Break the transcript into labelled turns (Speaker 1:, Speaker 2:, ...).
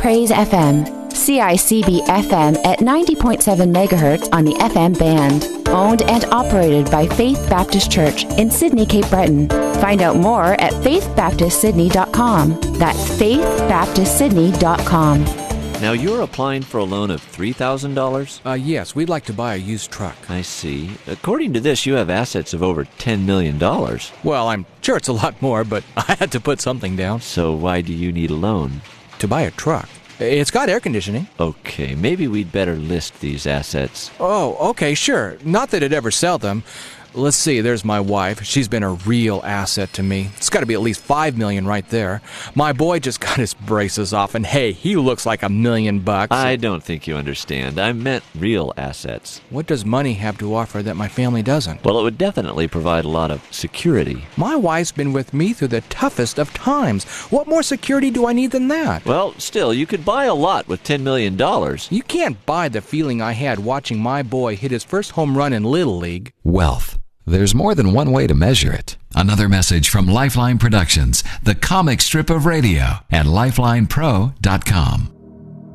Speaker 1: Praise FM, CICB FM at 90.7 megahertz on the FM band. Owned and operated by Faith Baptist Church in Sydney, Cape Breton. Find out more at faithbaptistsydney.com. That's faithbaptistsydney.com.
Speaker 2: Now, you're applying for a loan of $3,000?
Speaker 3: Yes, we'd like to buy a used truck.
Speaker 2: I see. According to this, you have assets of over $10 million.
Speaker 3: Well, I'm sure it's a lot more, but I had to put something down.
Speaker 2: So why do you need a loan?
Speaker 3: To buy a truck. It's got air conditioning.
Speaker 2: Okay, maybe we'd better list these assets.
Speaker 3: Oh, okay, sure. Not that I'd ever sell them. Let's see, there's my wife. She's been a real asset to me. It's got to be at least $5 million right there. My boy just got his braces off, and hey, he looks like $1 million.
Speaker 2: I don't think you understand. I meant real assets.
Speaker 3: What does money have to offer that my family doesn't?
Speaker 2: Well, it would definitely provide a lot of security.
Speaker 3: My wife's been with me through the toughest of times. What more security do I need than that?
Speaker 2: Well, still, you could buy a lot with $10 million.
Speaker 3: You can't buy the feeling I had watching my boy hit his first home run in Little League.
Speaker 4: Wealth. There's more than one way to measure it. Another message from Lifeline Productions, the comic strip of radio, at lifelinepro.com.